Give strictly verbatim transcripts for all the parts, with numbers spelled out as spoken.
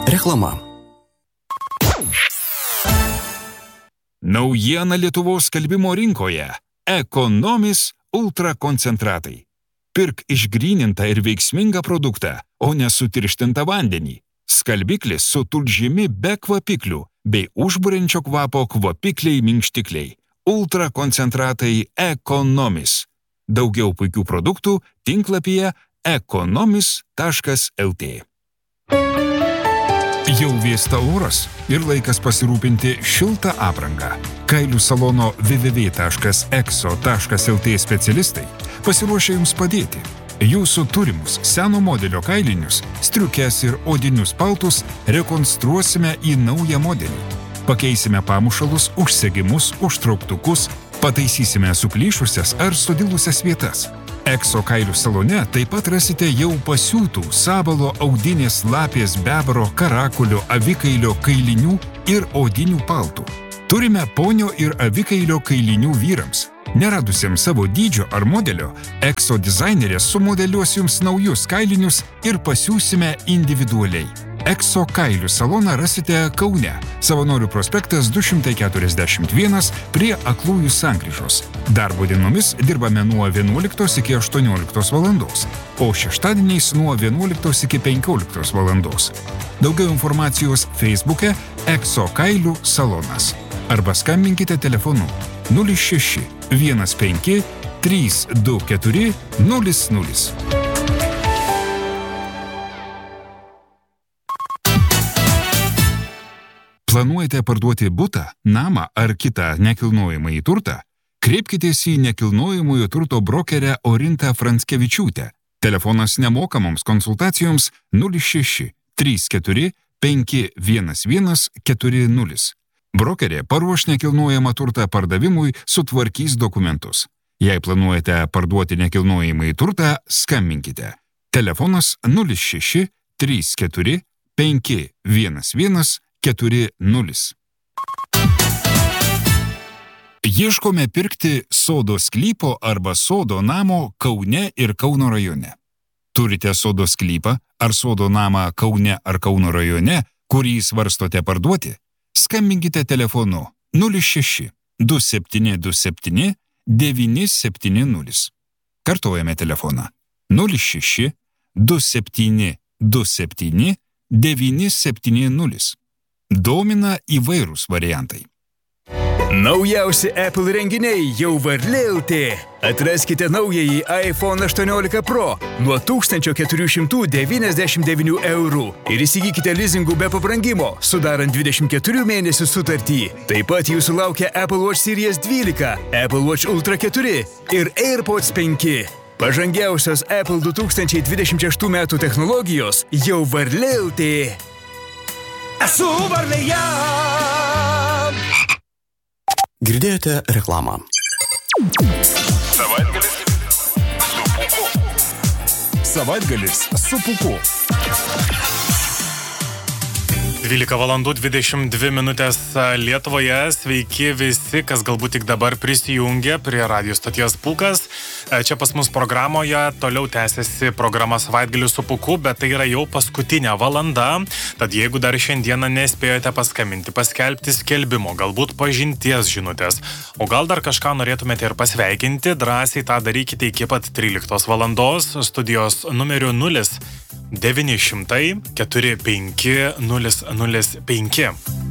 Reklama. Naujiena Lietuvos skalbimo rinkoje. Ekonomis ultrakoncentratai. Pirk išgrynintą ir veiksmingą produktą, o ne sutirštintą vandenį. Skalbiklis su tulžimi be kvapiklių bei užburiančio kvapo kvapikliai minkštikliai. Ultrakoncentratai Ekonomis. Daugiau puikių produktų tinklapyje ekonomis taškas lt. Jau vėsta oras ir laikas pasirūpinti šiltą aprangą. Kailių salono w w w taškas exo taškas lt specialistai pasiruošia jums padėti. Jūsų turimus seno modelio kailinius, striukes ir odinius paltus rekonstruosime į naują modelį. Pakeisime pamušalus, užsegimus, užtrauktukus, pataisysime suplyšusias ar sudilusias vietas. Exo kailių salone taip pat rasite jau pasiūtų sabalo, audinės, lapės, bebro, karakulio, avikailio kailinių ir odinių paltų. Turime ponio ir avikailio kailinių vyrams. Neradusiems savo dydžio ar modelio, Exo dizainerės sumodeliuos jums naujus kailinius ir pasiūsime individualiai. Exo kailių saloną rasite Kaune, Savanorių prospektas du šimtai keturiasdešimt vienas prie Aklųjų sankryžos. Darbo dienomis dirbame nuo vienuoliktos iki aštuonioliktos valandos, o šeštadieniais nuo vienuoliktos iki penkioliktos valandos. Daugiau informacijos Facebook'e Exo kailių salonas. Arba skambinkite telefonu nulis šeši vienas penki trys du keturi nulis nulis. Planuojate parduoti butą, namą ar kitą nekilnojamąjį turtą? Kreipkitės į nekilnojamojo turto brokerę Orintą Franskevičiūtę. Telefonas nemokamoms konsultacijoms nulis šeši trys keturi penki vienas vienas keturi nulis. Brokerė paruoš nekilnojamą turtą pardavimui, sutvarkys dokumentus. Jei planuojate parduoti nekilnojamąjį turtą, skambinkite. Telefonas nulis šeši trys keturi penki vienas vienas keturi nulis. Ieškome pirkti sodo sklypo arba sodo namo Kaune ir Kauno rajone. Turite sodo sklypą ar sodo namą Kaune ar Kauno rajone, kurį svarstote parduoti? Skambinkite telefonu nulis šeši du septyni du septyni devyni septyni nulis. Kartuojame telefoną nulis šeši du septyni du septyni devyni septyni nulis. Domina įvairūs variantai. Naujausi Apple renginiai jau Varlė taškas lt. Atraskite naująjį iPhone aštuoniolika Pro nuo tūkstančio keturių šimtų devyniasdešimt devynių eurų ir įsigykite lizingų be pabrangimo, sudarant dvidešimt keturių mėnesių sutartį. Taip pat jūsų laukia Apple Watch Series dvylika, Apple Watch Ultra keturi ir AirPods penki. Pažangiausios Apple du tūkstančiai dvidešimt šeštų metų technologijos jau Varlė taškas lt. Esu Varlėje! Girdėjote reklamą. Savaitgalis su Pūku. Savaitgalis su Pūku. dvylika valandų dvidešimt dvi minutės Lietuvoje. Sveiki visi, kas galbūt tik dabar prisijungė prie radijo stoties Pūkas. Čia pas mus programoje toliau tęsiasi programa Savaitgalių su Pūku, bet tai yra jau paskutinė valanda. Tad jeigu dar šiandieną nespėjote paskambinti, paskelbti skelbimo, galbūt pažinties žinutės, o gal dar kažką norėtumėte ir pasveikinti, drąsiai tą darykite iki pat tryliktos valandos studijos numeriu nulis devyni šimtai keturi penki nulis nulis penki.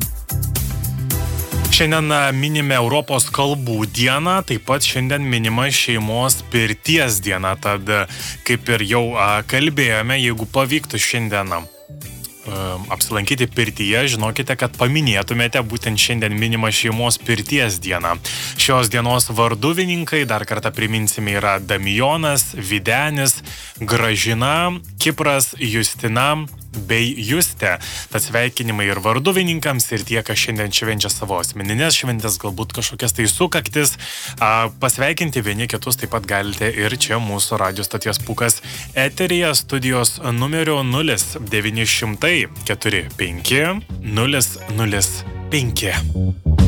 Šiandien minime Europos kalbų dieną, taip pat šiandien minima šeimos pirties diena, tad kaip ir jau kalbėjome, jeigu pavyktų šiandien apsilankyti pirtyje, žinokite, kad paminėtumėte būtent šiandien minimą šeimos pirties dieną. Šios dienos varduvininkai, dar kartą priminsime, yra Damijonas, Videnis, Gražina, Kipras, Justina bei Justė. Tad sveikinimai ir varduvininkams, ir tie, kas šiandien švenčia savo asmeninės šventės, galbūt kažkokias tai sukaktis. Pasveikinti vieni kitus taip pat galite ir čia mūsų radijo stoties Pūkas eteryje, studijos numeriu nulis devyni šimtai keturi penki nulis nulis penki.